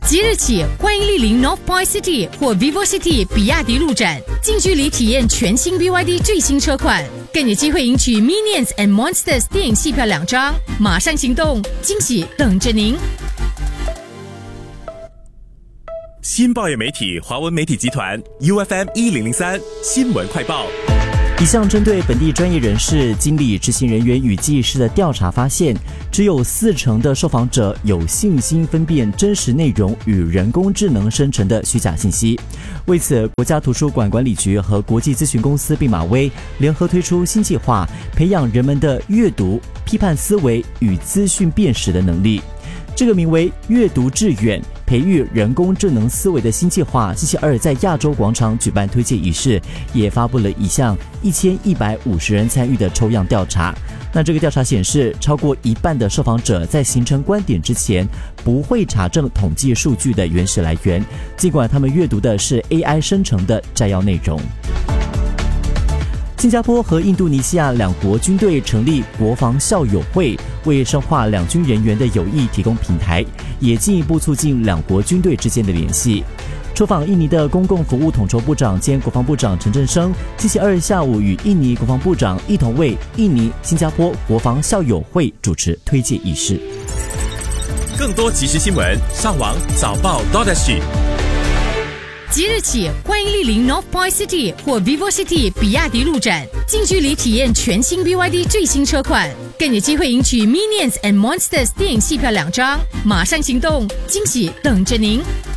即日起，欢迎莅临 North Point City 或 Vivo City 比亚迪路展，近距离体验全新 BYD 最新车款，更有机会赢取 Minions and Monsters 电影戏票2张。马上行动，惊喜等着您！ 新报业媒体华文媒体集团 UFM1003 新闻快报。 一项针对本地专业人士、经理、执行人员与技师的调查发现，只有40%的受访者有信心分辨真实内容与人工智能生成的虚假信息。为此，国家图书馆管理局和国际咨询公司毕马威联合推出新计划，培养人们的阅读、批判思维与资讯辨识的能力。这个名为阅读致远培育人工智能思维的新计划，星期二在亚洲广场举办推介仪式，也发布了一项1150人参与的抽样调查。那这个调查显示，超过一半的受访者在形成观点之前不会查证统计数据的原始来源，尽管他们阅读的是 AI 生成的摘要内容。新加坡和印度尼西亚两国军队成立国防校友会，为深化两军人员的友谊提供平台，也进一步促进两国军队之间的联系。出访印尼的公共服务统筹部长兼国防部长陈振声，星期二下午与印尼国防部长一同为印尼、新加坡国防校友会主持推介仪式。 更多即时新闻，上网早报 .sg。 即日起，欢迎莅临 North Point City 或 Vivo City 比亚迪路展，近距离体验全新 BYD 最新车款，更有机会赢取 Minions and Monsters 电影戏票2张。马上行动，惊喜等着您！